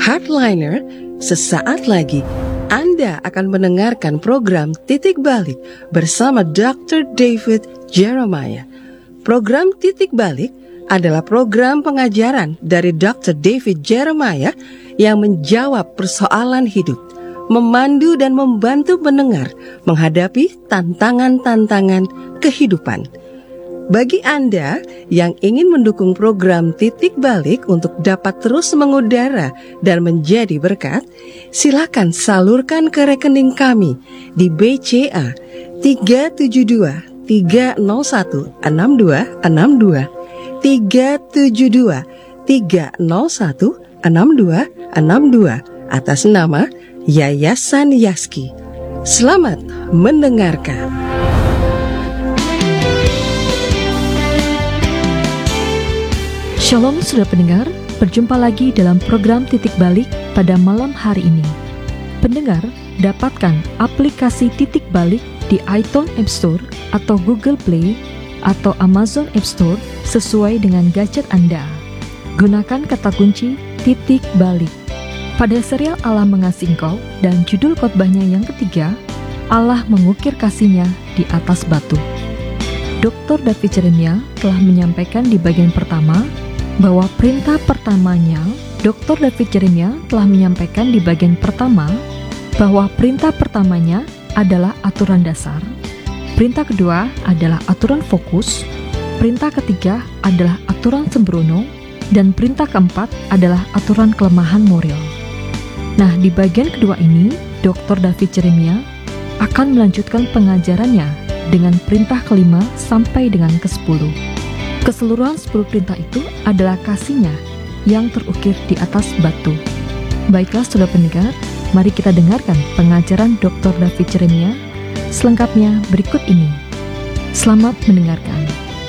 Hardliner, sesaat lagi Anda akan mendengarkan program Titik Balik bersama Dr. David Jeremiah. Program Titik Balik adalah program pengajaran dari Dr. David Jeremiah yang menjawab persoalan hidup, memandu dan membantu pendengar menghadapi tantangan-tantangan kehidupan. Bagi Anda yang ingin mendukung program Titik Balik untuk dapat terus mengudara dan menjadi berkat, silakan salurkan ke rekening kami di BCA 372 301 6262 372 301 6262 atas nama Yayasan Yaski. Selamat mendengarkan. Shalom saudara pendengar, berjumpa lagi dalam program Titik Balik pada malam hari ini. Pendengar, dapatkan aplikasi Titik Balik di iTunes App Store atau Google Play atau Amazon App Store sesuai dengan gadget Anda. Gunakan kata kunci Titik Balik. Pada serial Allah Mengasihi Engkau dan judul khotbahnya yang ketiga, Allah mengukir kasih-Nya di atas batu. Dr. David Jeremiah telah menyampaikan di bagian pertama bahwa perintah pertamanya, Dr. David Jeremiah telah menyampaikan di bagian pertama bahwa perintah pertamanya adalah aturan dasar, perintah kedua adalah aturan fokus, perintah ketiga adalah aturan sembrono, dan perintah keempat adalah aturan kelemahan moral. Nah, di bagian kedua ini, Dr. David Jeremiah akan melanjutkan pengajarannya dengan perintah kelima sampai dengan ke-10. Keseluruhan 10 perintah itu adalah kasih-Nya yang terukir di atas batu. Baiklah saudara pendengar, mari kita dengarkan pengajaran Dr. David Jeremiah selengkapnya berikut ini. Selamat mendengarkan.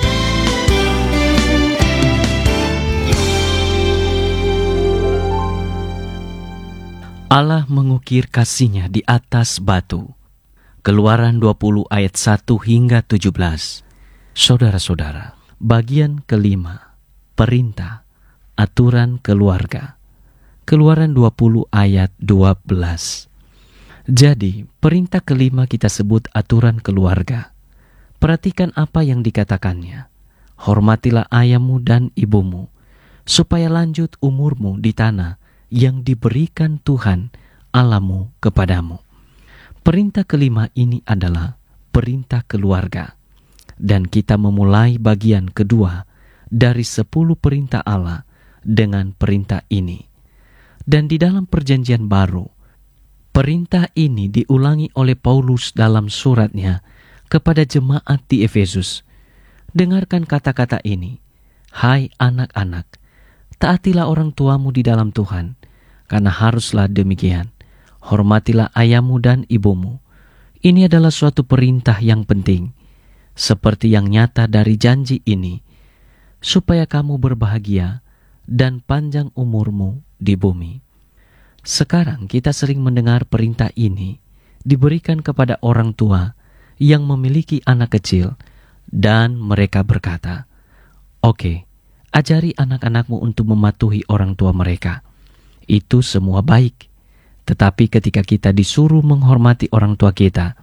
Allah mengukir kasih-Nya di atas batu. Keluaran 20 ayat 1 hingga 17. Saudara-saudara, bagian kelima, perintah, aturan keluarga. Keluaran 20 ayat 12. Jadi, perintah kelima kita sebut aturan keluarga. Perhatikan apa yang dikatakannya. Hormatilah ayahmu dan ibumu, supaya lanjut umurmu di tanah yang diberikan Tuhan Allahmu kepadamu. Perintah kelima ini adalah perintah keluarga. Dan kita memulai bagian kedua dari 10 perintah Allah dengan perintah ini. Dan di dalam perjanjian baru, perintah ini diulangi oleh Paulus dalam suratnya kepada jemaat di Efesus. Dengarkan kata-kata ini. Hai anak-anak, taatilah orang tuamu di dalam Tuhan, karena haruslah demikian. Hormatilah ayahmu dan ibumu. Ini adalah suatu perintah yang penting, seperti yang nyata dari janji ini, supaya kamu berbahagia dan panjang umurmu di bumi. Sekarang kita sering mendengar perintah ini diberikan kepada orang tua yang memiliki anak kecil, dan mereka berkata, "Oke, ajari anak-anakmu untuk mematuhi orang tua mereka. Itu semua baik. Tetapi ketika kita disuruh menghormati orang tua kita,